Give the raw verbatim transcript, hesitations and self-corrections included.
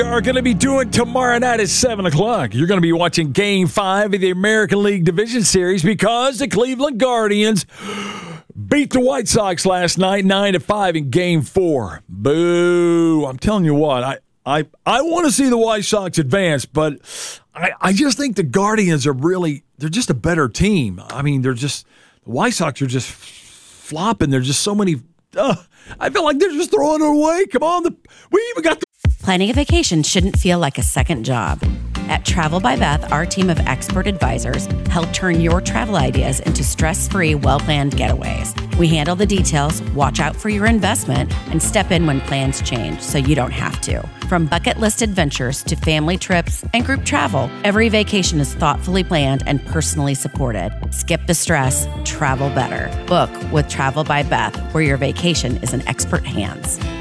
are going to be doing tomorrow night at seven o'clock. You're going to be watching Game five of the American League Division Series because the Cleveland Guardians beat the White Sox last night nine to five in Game four. Boo. I'm telling you what, I I, I want to see the White Sox advance, but I, I just think the Guardians are really, they're just a better team. I mean, they're just, the White Sox are just flopping. There's just so many, uh, I feel like they're just throwing it away. Come on, the, we even got the. Planning a vacation shouldn't feel like a second job. At Travel by Beth, our team of expert advisors help turn your travel ideas into stress-free, well-planned getaways. We handle the details, watch out for your investment, and step in when plans change so you don't have to. From bucket list adventures to family trips and group travel, every vacation is thoughtfully planned and personally supported. Skip the stress, travel better. Book with Travel by Beth, where your vacation is in expert hands.